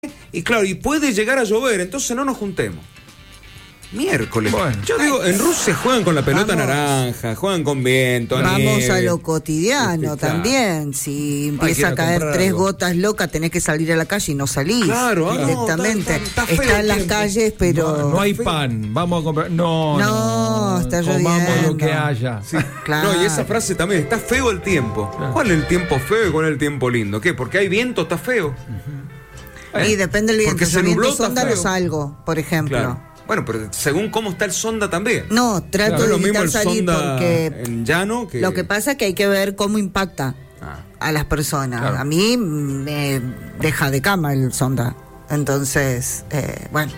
y claro, y puede llegar a llover, entonces no nos juntemos. Miércoles. Bueno. Yo digo, en Rusia juegan con la pelota naranja, juegan con viento, Vamos nieve. a lo cotidiano también. Si empieza a caer 3 gotas locas, tenés que salir a la calle y no salís. Claro, directamente. está feo Está en las tiempo. calles, pero. No hay pan, vamos a comprar. No, está comamos lloviendo. lo que haya. Sí. Claro. No, y esa frase también, está feo el tiempo. ¿Cuál es el tiempo feo y cuál es el tiempo lindo? ¿Qué? Porque hay viento, está feo. Y depende del viento. Porque Si se el viento nubló, está sonda, no feo. salgo, por ejemplo. Claro. Bueno, pero según cómo está el sonda también. No, trato No es de lo mismo evitar el salir sonda porque en llano que... lo que pasa es que hay que ver cómo impacta a las personas. Claro. A mí me deja de cama el sonda. Entonces, bueno.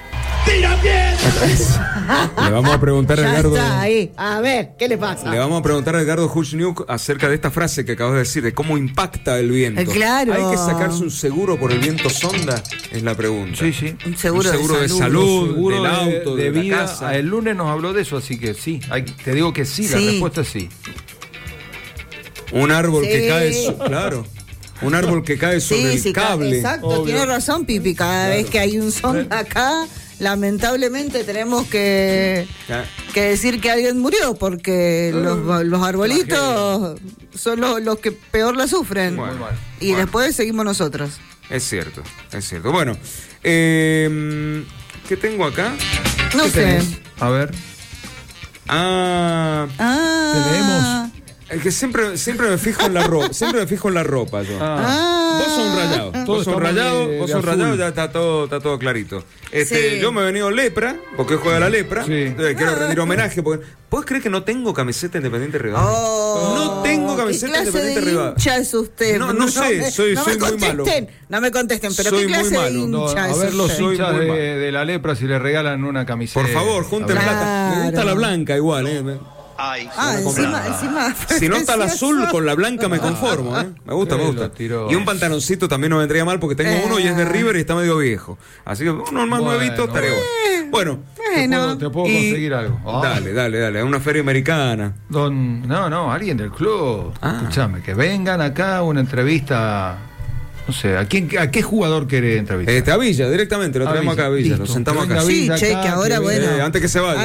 Le vamos a preguntar a Ya Edgardo. está ahí. A ver, ¿qué le pasa? Le vamos a preguntar a Edgardo Huchniuk acerca de esta frase que acabas de decir, de cómo impacta el viento. Claro. ¿Hay que sacarse un seguro por el viento sonda? Es la pregunta. Sí, sí. Un seguro, de salud. salud, Seguro del auto, de la vida. casa. El lunes nos habló de eso, así que sí. Te digo que sí, la Sí. respuesta es sí. Un árbol Sí. que cae, claro. Un árbol que cae sobre el cable. Exacto, Obvio. tiene razón, Pipi. Cada vez que hay un sonda acá, lamentablemente tenemos que decir que alguien murió, porque los arbolitos son los que peor la sufren. Bueno, y después seguimos nosotros. Es cierto, es cierto. Bueno, ¿qué tengo acá? No ¿Qué sé. tenés? A ver. Ah, Leemos. es que siempre me fijo en la ropa, yo. Vos sos un rayado. Todos Vos sos estamos rayado, de vos sos azul. rayado, ya está todo clarito. Sí. Yo me he venido lepra, porque juega la lepra. Sí. Entonces quiero rendir homenaje. ¿Puedes creer que no tengo camiseta Independiente Rivadavia? no tengo camiseta ¿Qué clase Independiente de Rivadavia. hincha es usted? No sé, soy muy malo. No me contesten, pero Soy ¿qué clase muy de malo. No, hincha a es ver los usted? Soy hinchas muy mal. de la lepra si le regalan una camiseta. Por favor, junten Claro. plata. Me gusta la blanca igual, Encima. Si no está la azul, precioso. con la blanca me conformo, Me gusta. Lo tiró. Y un pantaloncito también no vendría mal porque tengo uno y es de River y está medio viejo. Así que uno más nuevito estaría bueno. Bueno. Te puedo conseguir algo. Dale, a una feria americana. No, alguien del club. Escuchame, que vengan acá a una entrevista. No sé, ¿a qué jugador quiere entrevistar? A Villa, directamente, lo traemos acá a Villa, Listo. lo sentamos Que venga acá. Sí, Villa che, acá, que ahora, que bueno. antes que se vaya.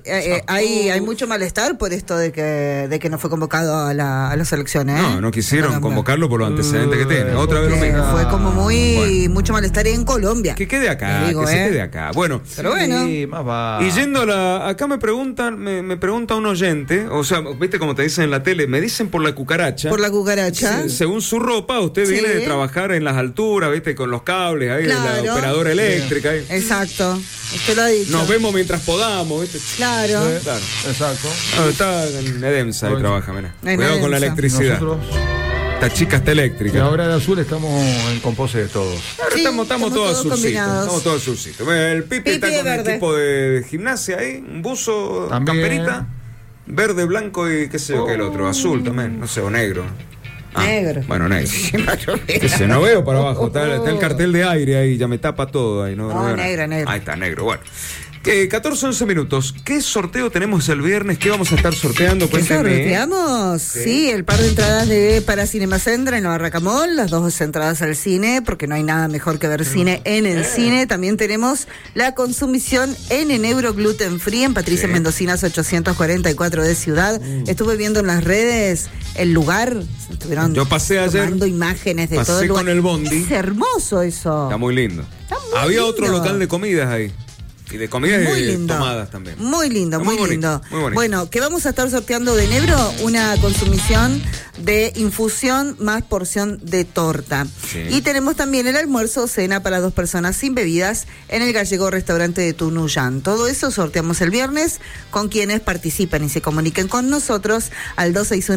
Hay mucho malestar por esto de que no fue convocado a las elecciones. No quisieron Colombia. convocarlo por los antecedentes que tiene. Otra vez lo Que mismo. fue como mucho malestar en Colombia. Que quede acá, Digo, que se quede acá. Bueno, pero bueno. Sí, más va. y yendo acá me preguntan, me pregunta un oyente, o sea, viste como te dicen en la tele, me dicen por la cucaracha. Por la cucaracha. Según su ropa, usted Sí. viene de trabajar en las alturas, viste, con los cables ahí, Claro. de la operadora eléctrica ahí. Exacto. Usted lo ha dicho. Nos vemos mientras podamos, viste. Claro. Claro. Exacto. Está en Edemsa, ahí trabaja, mirá. En Cuidado con la Edemsa. electricidad. Nosotros, Esta chica está eléctrica. que ahora de azul estamos en compose de todos. Ahora Sí, estamos estamos todos todos azulcitos. combinados. Estamos todos azulcitos. El Pipi está de con el verde. equipo de gimnasia ahí, un buzo, También. camperita, verde, blanco y qué sé yo, qué el otro, azul también, no sé, o negro. Negro. Bueno, negro. Qué sé, no veo para abajo, está el cartel de aire ahí, ya me tapa todo ahí. No veo nada. negro. Ahí está, negro, bueno. 14-11 minutos. ¿Qué sorteo tenemos el viernes? ¿Qué vamos a estar sorteando? ¿Qué Cuénteme. sorteamos? Sí, el par de entradas para Cinema Centra en la Barracamol, las 2 entradas al cine, porque no hay nada mejor que ver cine en el cine. También tenemos la consumición en Enebro Gluten Free en Patricia Mendocinas 844 de Ciudad. Estuve viendo en las redes el lugar. Estuvieron Yo pasé ayer, tomando imágenes de pasé todo el lugar. con el bondi. Es hermoso eso. Está muy lindo. Había lindo. otro local de comidas ahí. Y de comidas Muy y lindo. tomadas también. Muy lindo, Está muy bonito, lindo. muy bonito. Bueno, que vamos a estar sorteando de Enebro una consumición de infusión más porción de torta. Sí. Y tenemos también el almuerzo o cena para 2 personas sin bebidas en el gallego restaurante de Tunuyán. Todo eso sorteamos el viernes con quienes participen y se comuniquen con nosotros al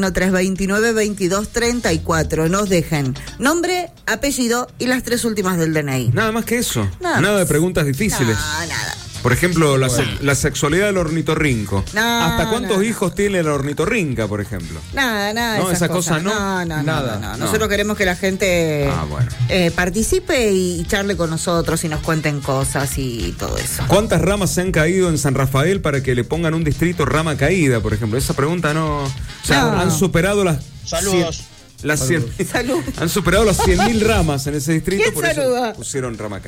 261-329-2234. Nos dejen nombre, apellido y las 3 últimas del DNI. Nada más que eso. Nada Nada de más. preguntas difíciles. No, nada. Por ejemplo, la sexualidad del ornitorrinco. No, ¿Hasta cuántos no. hijos tiene la ornitorrinca, por ejemplo? Nada. No, esas cosas no. Nada. No. Nosotros queremos que la gente Bueno. participe y charle con nosotros y nos cuenten cosas y todo eso. ¿Cuántas ramas se han caído en San Rafael para que le pongan un distrito rama caída, por ejemplo? Esa pregunta no... O sea, No. han superado las... Saludos. las 100. Salud. Han superado las 100.000 ramas en ese distrito, ¿Quién por saluda? eso pusieron Ramacalle.